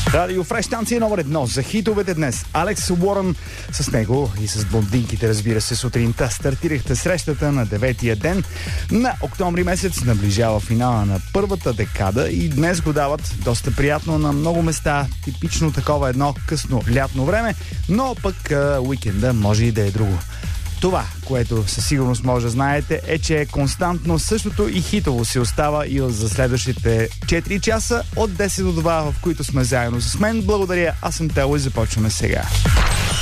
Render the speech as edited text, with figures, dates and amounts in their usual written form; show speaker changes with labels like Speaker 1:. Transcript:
Speaker 1: Радио Фреш, станция номер 1 за хитовете днес. Алекс Уорън, с него и с блондинките, разбира се, сутринта стартирахте срещата на 9-я ден на октомври месец. Наближава финала на първата декада и днес го дават доста приятно на много места. Типично такова едно късно лятно време, но пък уикенда може и да е друго. Това, което със сигурност може да знаете, е, че константно същото и хитово си остава и за следващите 4 часа от 10 до 2, в които сме заедно с мен. Благодаря, аз съм Тело и започваме сега.